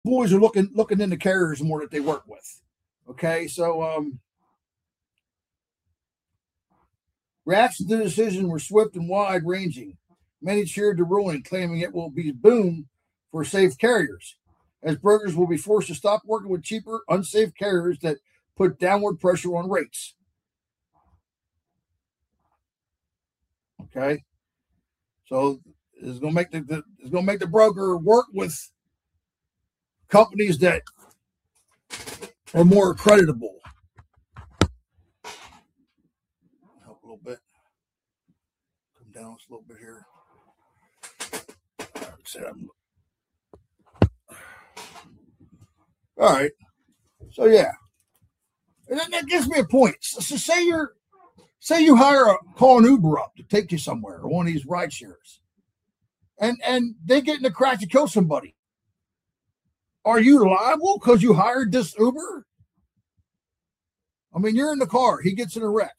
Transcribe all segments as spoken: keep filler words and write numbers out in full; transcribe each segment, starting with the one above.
boys are looking looking into carriers more that they work with. Okay, so um, reactions to the decision were swift and wide ranging. Many cheered the ruling, claiming it will be a boom for safe carriers, as brokers will be forced to stop working with cheaper, unsafe carriers that put downward pressure on rates. Okay, so it's going to make the, the it's going to make the broker work with companies that are more creditable. Help a little bit. Come down a little bit here. All right. So yeah, and that, that gives me a point. So, so say you're say you hire a call an Uber up to take you somewhere, or one of these ride shares, and and they get in a crash to kill somebody. Are you liable because you hired this Uber? I mean, you're in the car. He gets in a wreck.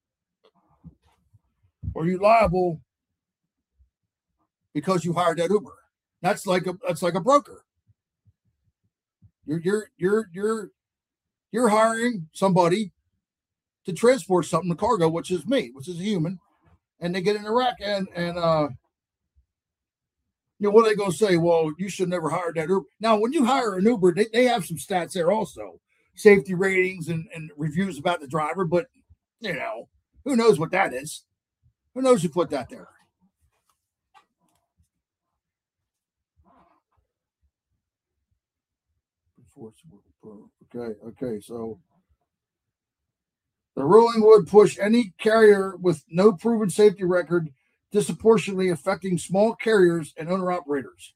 Are you liable because you hired that Uber? That's like a that's like a broker. You're you're you're you're you're hiring somebody to transport something to cargo, which is me, which is a human, and they get in a wreck, and and uh, you know what are they gonna say? Well, you should never hire that Uber. Now, when you hire an Uber, they, they have some stats there also, safety ratings and, and reviews about the driver, but you know, who knows what that is? Who knows who put that there? Okay, okay, so the ruling would push any carrier with no proven safety record, disproportionately affecting small carriers and owner operators.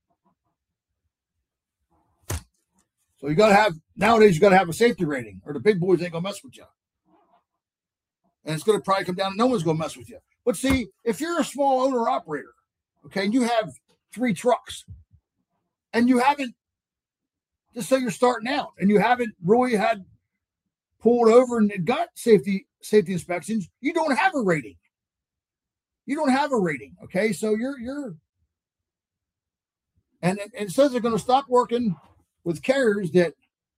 So you got to have, nowadays, you got to have a safety rating, or the big boys ain't going to mess with you. And it's going to probably come down, no one's going to mess with you. But see, if you're a small owner operator, okay, and you have three trucks, and you haven't, just say you're starting out, and you haven't really had pulled over and got safety safety inspections, you don't have a rating. You don't have a rating, okay? So you're you're, and it, it says they're going to stop working with carriers that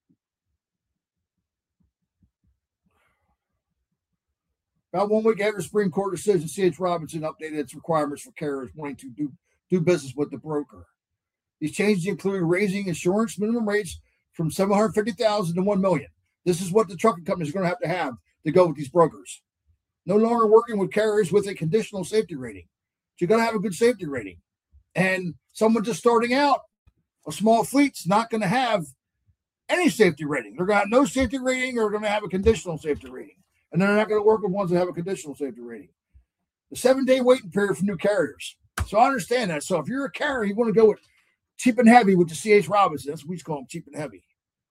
about one week after the Supreme Court decision, C H. Robinson updated its requirements for carriers wanting to do do business with the broker. These changes include raising insurance minimum rates from seven hundred fifty thousand dollars to one million dollars. This is what the trucking companies are going to have to have to go with these brokers. No longer working with carriers with a conditional safety rating. So you got to have a good safety rating. And someone just starting out, a small fleet's not going to have any safety rating. They're going to have no safety rating, or they're going to have a conditional safety rating. And they're not going to work with ones that have a conditional safety rating. The seven-day waiting period for new carriers. So I understand that. So if you're a carrier, you want to go with cheap and heavy with the C H. Robinson. That's what we call them, cheap and heavy.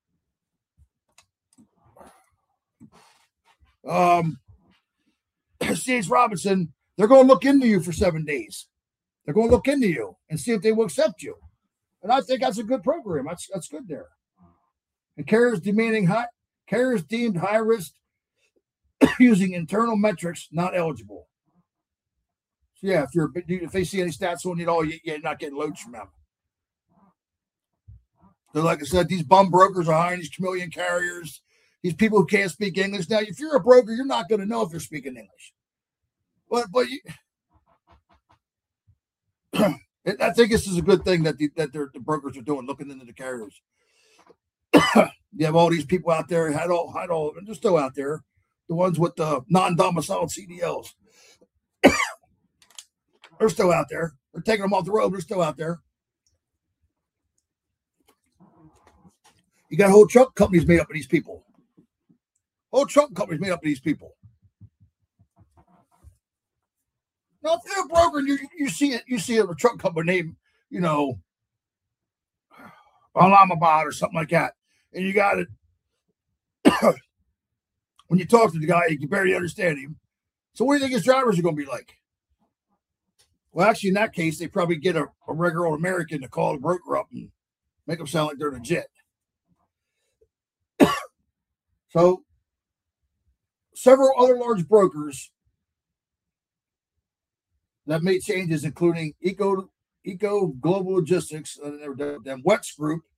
Um, C H. Robinson, they're going to look into you for seven days. They're going to look into you and see if they will accept you. And I think that's a good program. That's that's good there. And carriers demanding high, carriers deemed high risk using internal metrics not eligible. So yeah, if you're if they see any stats on you at all, you're not getting loads from them. So like I said, these bum brokers are hiring these chameleon carriers. These people who can't speak English. Now, if you're a broker, you're not going to know if they're speaking English. But but you, I think this is a good thing that the, that the brokers are doing, looking into the carriers. You have all these people out there, had all, had all, they're still out there. The ones with the non-domiciled C D Ls. They're still out there. They're taking them off the road. They're still out there. You got whole truck companies made up of these people. Whole truck companies made up of these people. Now, if you're a broker and you you see it, you see a truck company name, you know, Alamabad or something like that, and you got it. When you talk to the guy, you can barely understand him. So, what do you think his drivers are going to be like? Well, actually, in that case, they probably get a, a regular old American to call the broker up and make them sound like they're legit. So, several other large brokers that made changes, including Eco Eco Global Logistics, and then Wets Group,